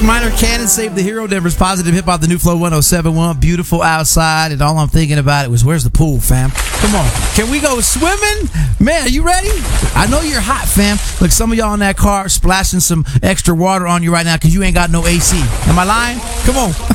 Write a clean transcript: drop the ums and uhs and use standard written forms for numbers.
Minor Cannon Save the Hero, Denver's positive hip hop, the new flow 1071. Beautiful outside, and all I'm thinking about it was, where's the pool, fam? Come on, can we go swimming? Man, are you ready? I know you're hot, fam. Look, some of y'all in that car splashing some extra water on you right now because you ain't got no AC. Am I lying? Come on.